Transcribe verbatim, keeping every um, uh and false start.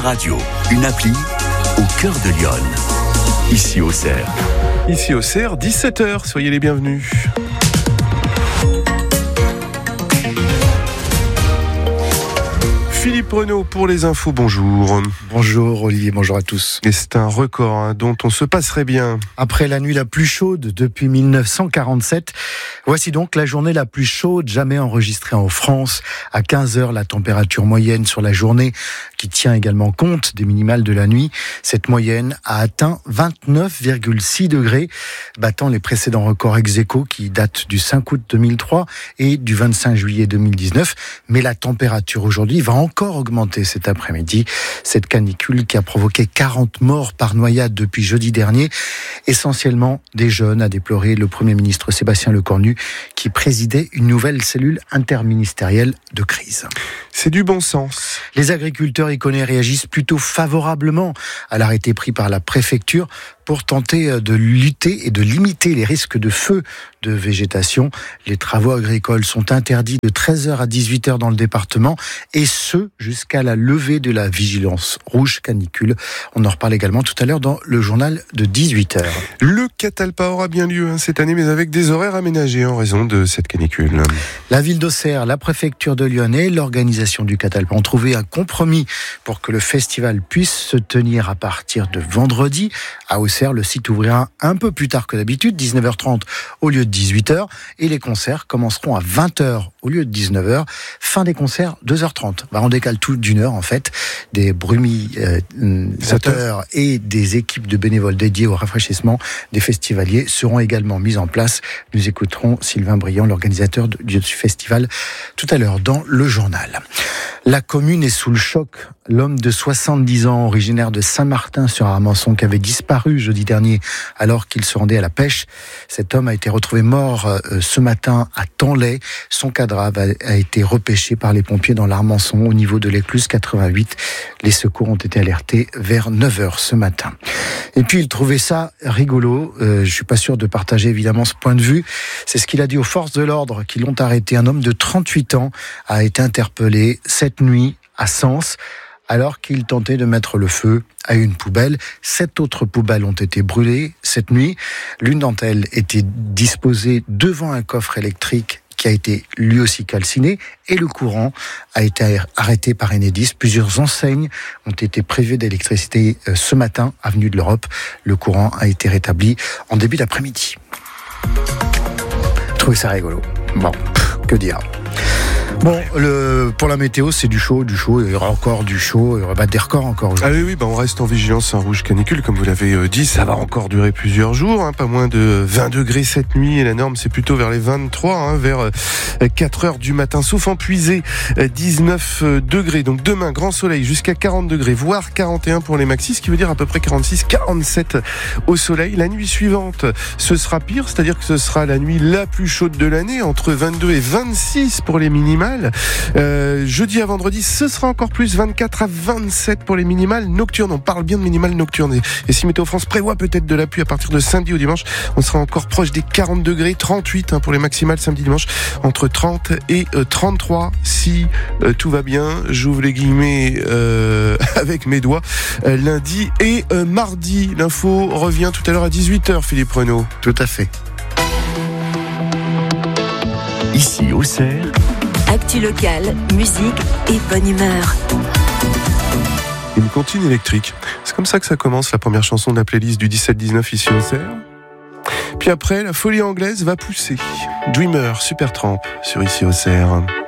radio, une appli au cœur de Lyon. Ici Auxerre. Ici Auxerre, dix-sept heures, soyez les bienvenus. Philippe Renaud pour les infos, bonjour. Bonjour Olivier, bonjour à tous. Et c'est un record hein, dont on se passerait bien. Après la nuit la plus chaude depuis mille neuf cent quarante-sept, voici donc la journée la plus chaude jamais enregistrée en France. À quinze heures, la température moyenne sur la journée, qui tient également compte des minimales de la nuit, cette moyenne a atteint vingt-neuf virgule six degrés, battant les précédents records ex-aequo qui datent du cinq août deux mille trois et du vingt-cinq juillet deux mille dix-neuf. Mais la température aujourd'hui va encore encore augmenté cet après-midi. Cette canicule qui a provoqué quarante morts par noyade depuis jeudi dernier, essentiellement des jeunes, a déploré le Premier ministre Sébastien Lecornu, qui présidait une nouvelle cellule interministérielle de crise. C'est du bon sens. Les agriculteurs iconais réagissent plutôt favorablement à l'arrêté pris par la préfecture pour tenter de lutter et de limiter les risques de feu de végétation. Les travaux agricoles sont interdits de treize heures à dix-huit heures dans le département, et ce, jusqu'à la levée de la vigilance rouge canicule. On en reparle également tout à l'heure dans le journal de dix-huit heures. Le Catalpa aura bien lieu hein, cette année, mais avec des horaires aménagés en raison de cette canicule. La ville d'Auxerre, la préfecture de Lyon et l'organisation du Catalpa ont trouvé un compromis pour que le festival puisse se tenir à partir de vendredi. À Auxerre, le site ouvrira un peu plus tard que d'habitude, dix-neuf heures trente au lieu de dix-huit heures, et les concerts commenceront à vingt heures au lieu de dix-neuf heures. Fin des concerts, deux heures trente. Bah, on décale tout d'une heure en fait. Des brumisateurs et des équipes de bénévoles dédiées au rafraîchissement des festivaliers seront également mises en place. Nous écouterons Sylvain Briand, l'organisateur du festival, tout à l'heure dans le journal. La commune est sous le choc. L'homme de soixante-dix ans, originaire de Saint-Martin-sur-Armançon, qui avait disparu jeudi dernier alors qu'il se rendait à la pêche. Cet homme a été retrouvé mort euh, ce matin à Tanlay. Son cadavre a, a été repêché par les pompiers dans l'Armançon au niveau de l'écluse quatre-vingt-huit. Les secours ont été alertés vers neuf heures ce matin. Et puis il trouvait ça rigolo. Euh, je suis pas sûr de partager évidemment ce point de vue. C'est ce qu'il a dit aux forces de l'ordre qui l'ont arrêté. Un homme de trente-huit ans a été interpellé cette nuit à Sens, alors qu'il tentait de mettre le feu à une poubelle. Sept autres poubelles ont été brûlées cette nuit. L'une d'entre elles était disposée devant un coffre électrique qui a été lui aussi calciné, et le courant a été arrêté par Enedis. Plusieurs enseignes ont été privées d'électricité ce matin, avenue de l'Europe. Le courant a été rétabli en début d'après-midi. Je trouvais ça rigolo. Bon, que dire. Bon, le, pour la météo, c'est du chaud, du chaud, il y aura encore du chaud, il y aura bah, des records encore aujourd'hui. Ah oui, oui bah on reste en vigilance en rouge canicule, comme vous l'avez dit, ça va encore durer plusieurs jours, hein, pas moins de vingt degrés cette nuit, et la norme c'est plutôt vers les vingt-trois, hein, vers quatre heures du matin, sauf en puisée, dix-neuf degrés. Donc demain, grand soleil jusqu'à quarante degrés, voire quarante et un pour les maxis, ce qui veut dire à peu près quarante-six, quarante-sept au soleil. La nuit suivante, ce sera pire, c'est-à-dire que ce sera la nuit la plus chaude de l'année, entre vingt-deux et vingt-six pour les minimales. Euh, jeudi à vendredi, ce sera encore plus, vingt-quatre à vingt-sept pour les minimales nocturnes. On parle bien de minimales nocturnes. Et, et si Météo France prévoit peut-être de la pluie à partir de samedi au dimanche, on sera encore proche des quarante degrés, trente-huit hein, pour les maximales samedi dimanche, entre trente et euh, trente-trois si euh, tout va bien. J'ouvre les guillemets euh, avec mes doigts. Euh, lundi et euh, mardi, l'info revient tout à l'heure à dix-huit heures, Philippe Renaud. Tout à fait. Ici Auxerre. Actu locale, musique et bonne humeur. Une comptine électrique. C'est comme ça que ça commence, la première chanson de la playlist du dix-sept dix-neuf ici Auxerre. Puis après, la folie anglaise va pousser. Dreamer, Supertramp sur Ici Auxerre.